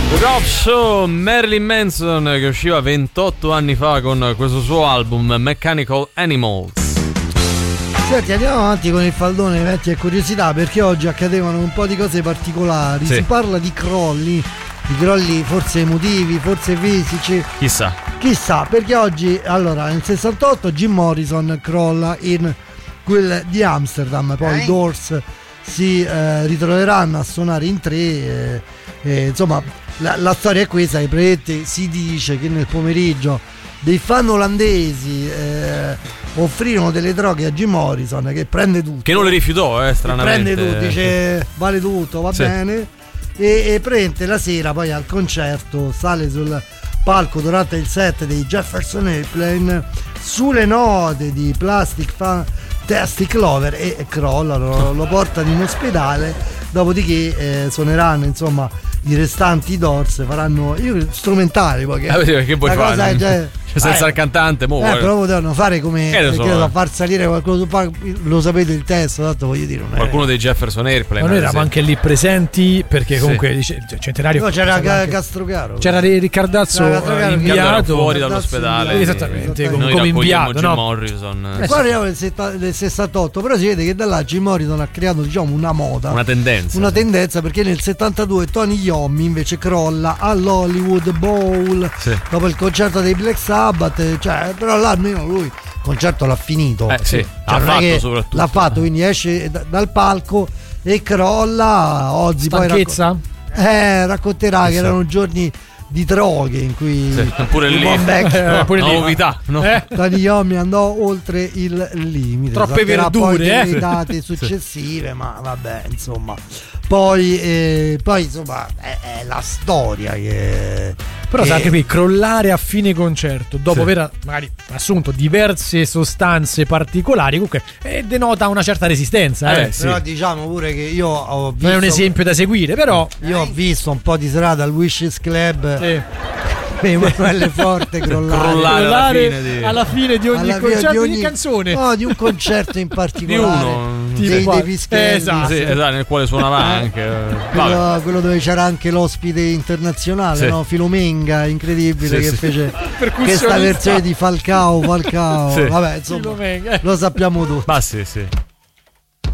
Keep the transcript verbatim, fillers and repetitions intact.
Rock Show, Marilyn Manson, che usciva ventotto anni fa con questo suo album Mechanical Animals. Senti, andiamo avanti con il faldone vecchie curiosità, perché oggi accadevano un po' di cose particolari. Sì. Si parla di crolli, di crolli forse emotivi, forse fisici. Chissà. Chissà, perché oggi, allora, nel sessantotto Jim Morrison crolla in quel di Amsterdam, poi i Doors si eh, ritroveranno a suonare in tre. Eh, eh, insomma, la, la storia è questa, che praticamente si dice che nel pomeriggio dei fan olandesi eh, offrirono delle droghe a Jim Morrison, che prende tutto. Che non le rifiutò, eh, stranamente. Prende tutto, dice vale tutto, va sì. bene. E, e prende la sera poi al concerto, sale sul palco durante il set dei Jefferson Airplane sulle note di Plastic Fantastic Lover e, e crolla, lo, lo portano in ospedale. Dopodiché eh, suoneranno insomma i restanti Doors, faranno io strumentali poi che eh, perché puoi la fare? cosa è già, cioè, senza eh, il cantante mo, eh, però potevano fare come eh, perché so, a far salire qualcuno su palco, lo sapete il testo, tanto voglio dire non è qualcuno dei Jefferson Airplane. Ma noi eravamo anche lì presenti perché comunque sì. dice, centenario no, c'era ca- anche, Castrocaro, c'era Riccardazzo c'era inviato fuori dall'ospedale, esattamente, come, come inviato, Jim no? Morrison. Eh, qua arriviamo nel, setta- nel sessantotto, però si vede che da là Jim Morrison ha creato diciamo una moda, una tendenza una tendenza perché nel settantadue Tony Iommi invece crolla all'Hollywood Bowl, sì. Dopo il concerto dei Black Sabbath, cioè, però là almeno lui il concerto l'ha finito, eh, sì. Cioè, ha fatto soprattutto l'ha fatto, quindi esce d- dal palco e crolla. Ozzy stanchezza? poi racco- eh, racconterà sì. che erano giorni di droghe in cui sì, pure lì eh, pure novità, no? eh? Tony Iommi andò oltre il limite, troppe verdure, poi eh? le date successive, sì. Ma vabbè, insomma, poi eh, poi insomma è, è la storia che però che... sa anche qui crollare a fine concerto dopo sì. aver magari assunto diverse sostanze particolari comunque eh, denota una certa resistenza, eh, eh, sì. Però diciamo pure che io ho visto, non è un esempio da seguire, però io ho visto un po' di serata al Wishes Club, sì. Emanuele Forte crollare, crollare, crollare alla, fine di... alla fine di ogni alla concerto di, ogni... di canzone, no, di un concerto in particolare, di uno dei, dei Pischelli, esatto. Sì, esatto, nel quale suonava anche quello, quello dove c'era anche l'ospite internazionale, sì. No? Filomenga, incredibile, sì, che sì. fece questa versione di Falcao Falcao, sì. Vabbè, insomma, Filomenga. Lo sappiamo tutti. Ma sì, sì.